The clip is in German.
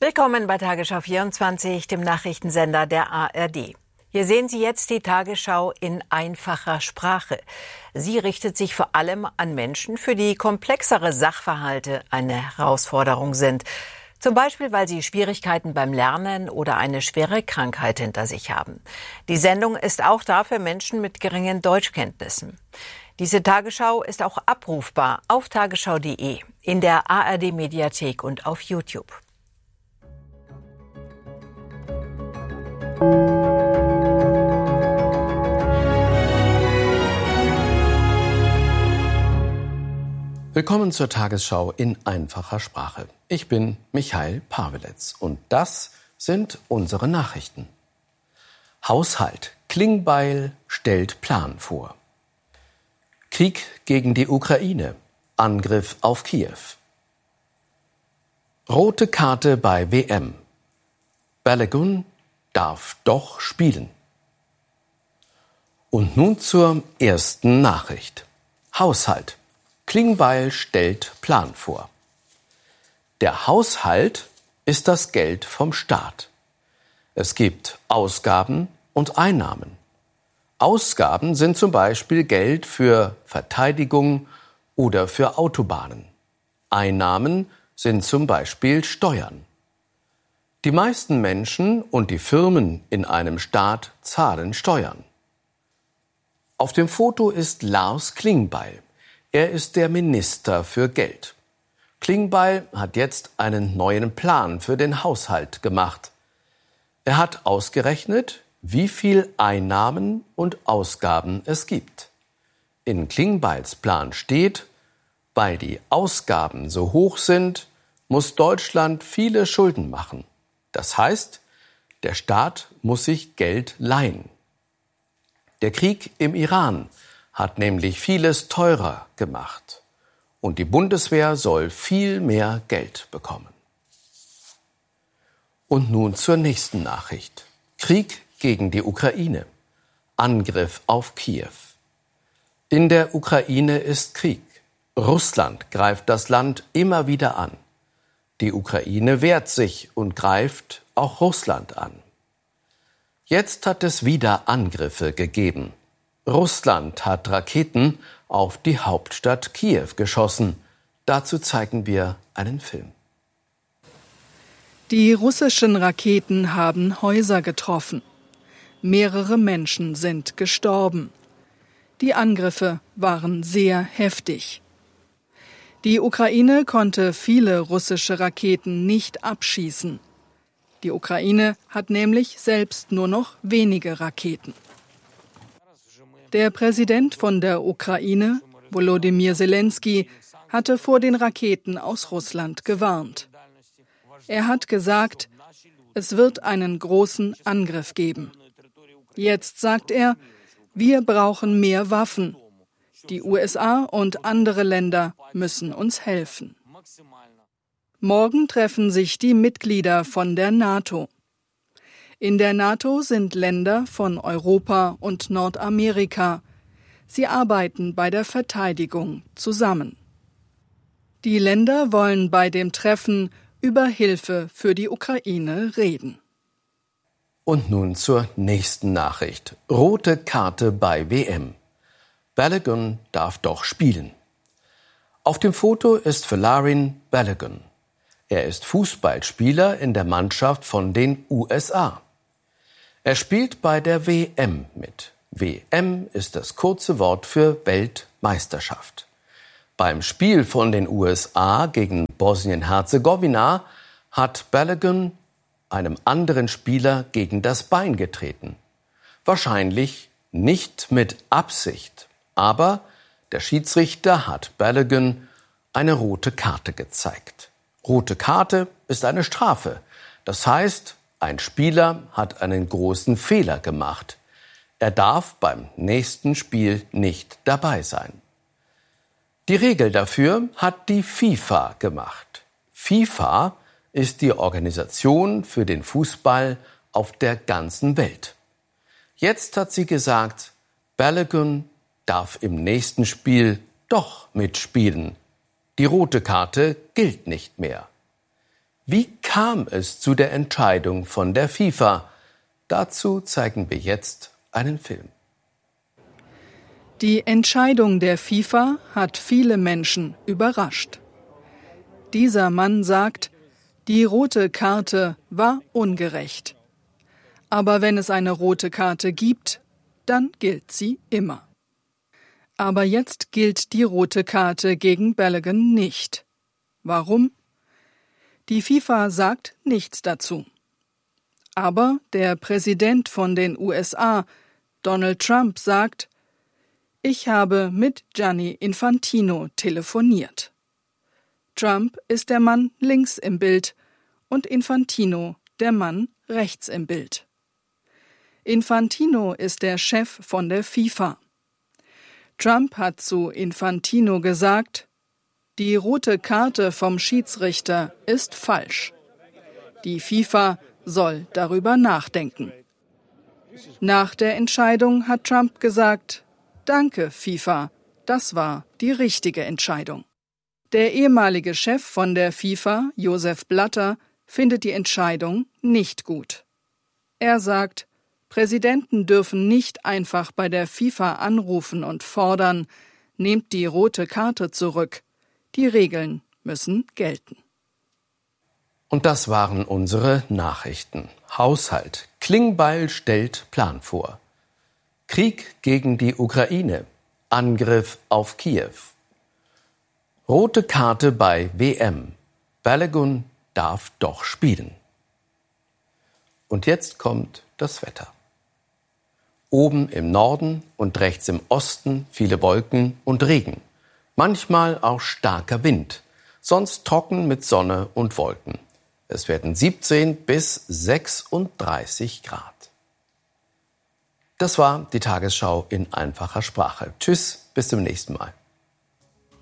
Willkommen bei Tagesschau 24, dem Nachrichtensender der ARD. Hier sehen Sie jetzt die Tagesschau in einfacher Sprache. Sie richtet sich vor allem an Menschen, für die komplexere Sachverhalte eine Herausforderung sind. Zum Beispiel, weil sie Schwierigkeiten beim Lernen oder eine schwere Krankheit hinter sich haben. Die Sendung ist auch da für Menschen mit geringen Deutschkenntnissen. Diese Tagesschau ist auch abrufbar auf tagesschau.de, in der ARD-Mediathek und auf YouTube. Willkommen zur Tagesschau in einfacher Sprache. Ich bin Michael Pavelec und das sind unsere Nachrichten. Haushalt. Klingbeil stellt Plan vor. Krieg gegen die Ukraine. Angriff auf Kiew. Rote Karte bei WM. Balogun darf doch spielen. Und nun zur ersten Nachricht. Haushalt. Klingbeil stellt Plan vor. Der Haushalt ist das Geld vom Staat. Es gibt Ausgaben und Einnahmen. Ausgaben sind zum Beispiel Geld für Verteidigung oder für Autobahnen. Einnahmen sind zum Beispiel Steuern. Die meisten Menschen und die Firmen in einem Staat zahlen Steuern. Auf dem Foto ist Lars Klingbeil. Er ist der Minister für Geld. Klingbeil hat jetzt einen neuen Plan für den Haushalt gemacht. Er hat ausgerechnet, wie viel Einnahmen und Ausgaben es gibt. In Klingbeils Plan steht, weil die Ausgaben so hoch sind, muss Deutschland viele Schulden machen. Das heißt, der Staat muss sich Geld leihen. Der Krieg im Iran hat nämlich vieles teurer gemacht. Und die Bundeswehr soll viel mehr Geld bekommen. Und nun zur nächsten Nachricht. Krieg gegen die Ukraine. Angriff auf Kiew. In der Ukraine ist Krieg. Russland greift das Land immer wieder an. Die Ukraine wehrt sich und greift auch Russland an. Jetzt hat es wieder Angriffe gegeben. Russland hat Raketen auf die Hauptstadt Kiew geschossen. Dazu zeigen wir einen Film. Die russischen Raketen haben Häuser getroffen. Mehrere Menschen sind gestorben. Die Angriffe waren sehr heftig. Die Ukraine konnte viele russische Raketen nicht abschießen. Die Ukraine hat nämlich selbst nur noch wenige Raketen. Der Präsident von der Ukraine, Volodymyr Zelensky, hatte vor den Raketen aus Russland gewarnt. Er hat gesagt, es wird einen großen Angriff geben. Jetzt sagt er, wir brauchen mehr Waffen. Die USA und andere Länder müssen uns helfen. Morgen treffen sich die Mitglieder von der NATO. In der NATO sind Länder von Europa und Nordamerika. Sie arbeiten bei der Verteidigung zusammen. Die Länder wollen bei dem Treffen über Hilfe für die Ukraine reden. Und nun zur nächsten Nachricht. Rote Karte bei WM. Balogun darf doch spielen. Auf dem Foto ist Folarin Balogun. Er ist Fußballspieler in der Mannschaft von den USA. Er spielt bei der WM mit. WM ist das kurze Wort für Weltmeisterschaft. Beim Spiel von den USA gegen Bosnien-Herzegowina hat Balogun einem anderen Spieler gegen das Bein getreten. Wahrscheinlich nicht mit Absicht, aber der Schiedsrichter hat Balogun eine rote Karte gezeigt. Rote Karte ist eine Strafe. Das heißt, ein Spieler hat einen großen Fehler gemacht. Er darf beim nächsten Spiel nicht dabei sein. Die Regel dafür hat die FIFA gemacht. FIFA ist die Organisation für den Fußball auf der ganzen Welt. Jetzt hat sie gesagt, Balogun darf im nächsten Spiel doch mitspielen. Die rote Karte gilt nicht mehr. Wie kam es zu der Entscheidung von der FIFA? Dazu zeigen wir jetzt einen Film. Die Entscheidung der FIFA hat viele Menschen überrascht. Dieser Mann sagt, die rote Karte war ungerecht. Aber wenn es eine rote Karte gibt, dann gilt sie immer. Aber jetzt gilt die rote Karte gegen Balogun nicht. Warum? Die FIFA sagt nichts dazu. Aber der Präsident von den USA, Donald Trump, sagt, ich habe mit Gianni Infantino telefoniert. Trump ist der Mann links im Bild und Infantino der Mann rechts im Bild. Infantino ist der Chef von der FIFA. Trump hat zu Infantino gesagt, die rote Karte vom Schiedsrichter ist falsch. Die FIFA soll darüber nachdenken. Nach der Entscheidung hat Trump gesagt, danke FIFA, das war die richtige Entscheidung. Der ehemalige Chef von der FIFA, Joseph Blatter, findet die Entscheidung nicht gut. Er sagt, Präsidenten dürfen nicht einfach bei der FIFA anrufen und fordern, nehmt die rote Karte zurück. Die Regeln müssen gelten. Und das waren unsere Nachrichten. Haushalt. Klingbeil stellt Plan vor. Krieg gegen die Ukraine. Angriff auf Kiew. Rote Karte bei WM. Balogun darf doch spielen. Und jetzt kommt das Wetter. Oben im Norden und rechts im Osten viele Wolken und Regen. Manchmal auch starker Wind. Sonst trocken mit Sonne und Wolken. Es werden 17 bis 36 Grad. Das war die Tagesschau in einfacher Sprache. Tschüss, bis zum nächsten Mal.